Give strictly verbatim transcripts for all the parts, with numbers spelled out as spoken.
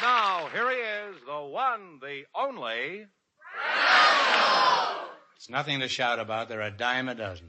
Now, here he is, the one, the only... It's nothing to shout about. They're a dime a dozen.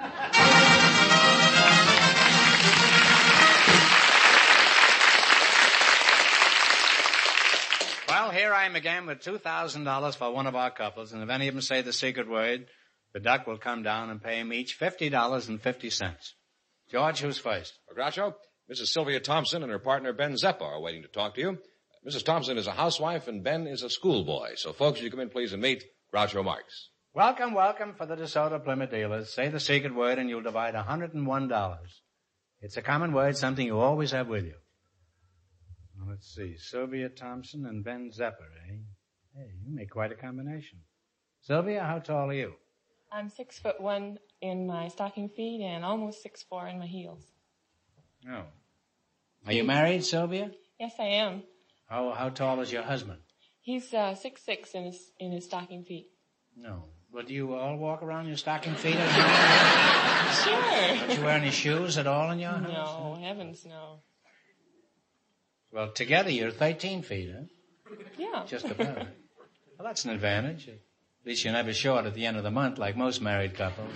Well, here I am again with two thousand dollars for one of our couples, and if any of them say the secret word, the duck will come down and pay them each fifty dollars and fifty cents. George, who's first? Groucho, Missus Sylvia Thompson and her partner Ben Zeppa are waiting to talk to you. Missus Thompson is a housewife and Ben is a schoolboy. So, folks, you come in, please, and meet Groucho Marx. Welcome, welcome for the DeSoto Plymouth dealers. Say the secret word and you'll divide one hundred one dollars. It's a common word, something you always have with you. Well, let's see. Sylvia Thompson and Ben Zeppa, eh? Hey, you make quite a combination. Sylvia, how tall are you? I'm six foot one in my stocking feet and almost six four in my heels. Oh. Are you married, Sylvia? Yes, I am. How how tall is your husband? He's uh, six six in his in his stocking feet. No. Well, do you all walk around in your stocking feet? Sure. Don't you wear any shoes at all in your house? No, heavens no. Well, together you're thirteen feet, huh? Yeah. Just about. Well, that's an advantage. At least you're never short at the end of the month like most married couples.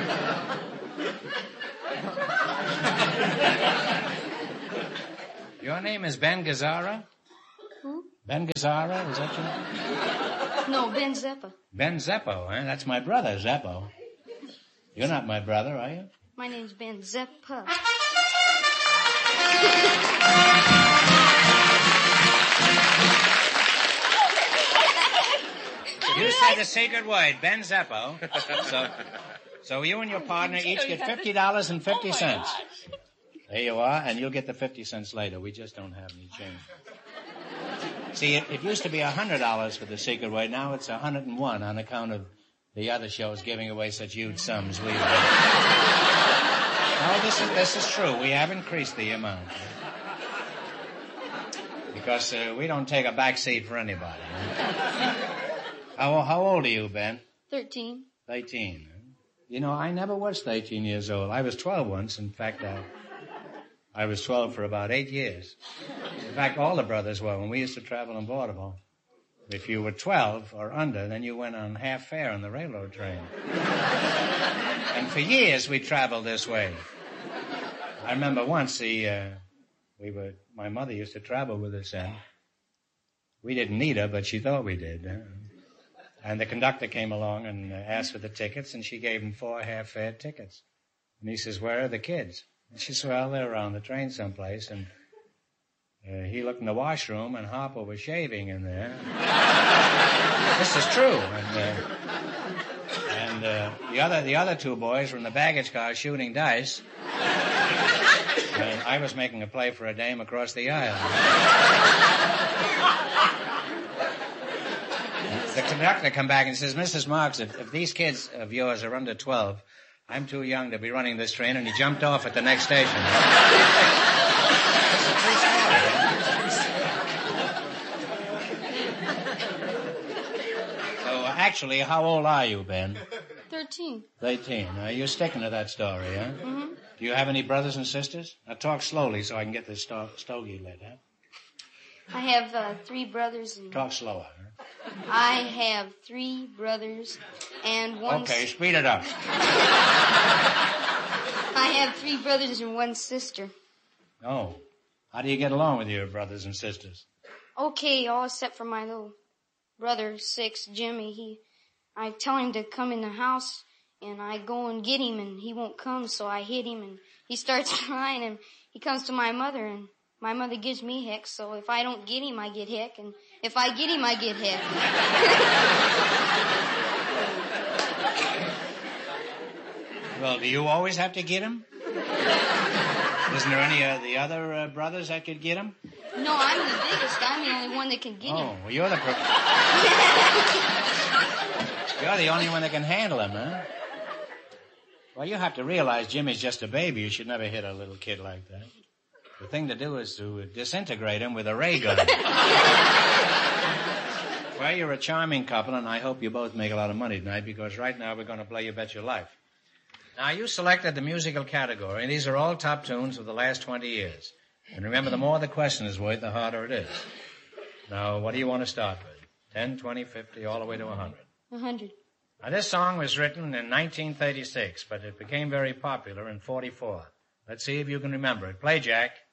Your name is Ben Gazzara? Who? Ben Gazzara, is that your name? No, Ben Zeppa. Ben Zeppo, eh? That's my brother, Zeppo. You're not my brother, are you? My name's Ben Zeppa. You said the secret word, Ben Zeppo. So, so you and your partner each get fifty dollars and fifty cents. There you are, and you'll get the fifty cents later. We just don't have any change. See, it, it used to be one hundred dollars for the secret word. Now it's one hundred one on account of the other shows giving away such huge sums. We, no, this is, this is true. We have increased the amount. Because uh, we don't take a back seat for anybody. How, how old are you, Ben? Thirteen. Thirteen. You know, I never was thirteen years old. I was twelve once. In fact, I, I was twelve for about eight years. In fact, all the brothers were. When we used to travel in Baltimore, if you were twelve or under, then you went on half fare on the railroad train. And for years we traveled this way. I remember once the, uh, we were, my mother used to travel with us, and we didn't need her, but she thought we did. Huh? And the conductor came along and asked for the tickets, and she gave him four half-fare tickets. And he says, "Where are the kids?" And she said, "Well, they're around the train someplace." And uh, he looked in the washroom, and Harper was shaving in there. This is true. And, uh, and uh, the other the other two boys were in the baggage car shooting dice. And I was making a play for a dame across the aisle. The conductor come back and says, "Missus Marks, if, if these kids of yours are under twelve, I'm too young to be running this train," and he jumped off at the next station. So, uh, actually, how old are you, Ben? Thirteen. Thirteen. Uh, you're sticking to that story, huh? Mm-hmm. Do you have any brothers and sisters? Now, talk slowly so I can get this sto- stogie lit, huh? I have uh, three brothers and... Talk slower, huh? I have three brothers and one... Okay, speed it up. I have three brothers and one sister. Oh. How do you get along with your brothers and sisters? Okay, all except for my little brother, six, Jimmy. He, I tell him to come in the house, and I go and get him, and he won't come, so I hit him, and he starts crying, and he comes to my mother, and my mother gives me heck, so if I don't get him, I get heck, and if I get him, I get heck. Well, do you always have to get him? Isn't there any of the other uh, brothers that could get him? No, I'm the biggest. I'm the only one that can get Oh, him. well, you're the... Pro- you're the only one that can handle him, huh? Well, you have to realize Jimmy's just a baby. You should never hit a little kid like that. The thing to do is to disintegrate him with a ray gun. Well, you're a charming couple, and I hope you both make a lot of money tonight, because right now we're going to play You Bet Your Life. Now, you selected the musical category, and these are all top tunes of the last twenty years. And remember, the more the question is worth, the harder it is. Now, what do you want to start with? ten, twenty, fifty, all the way to one hundred? A hundred. Now, this song was written in nineteen thirty-six, but it became very popular in forty-four. Let's see if you can remember it. Play, Jack.